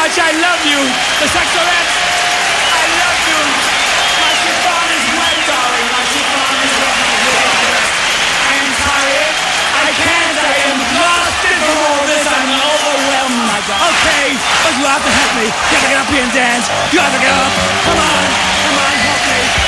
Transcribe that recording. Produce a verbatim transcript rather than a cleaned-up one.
much I love you. The Sexorettes, I love you. My chiffon is wet, darling. My chiffon is wet. I am tired. I can't. I am exhausted from all this. I'm overwhelmed, my God. Okay, but you have to help me. You have to get up here and dance. You have to get up. Come on. Come on, help me.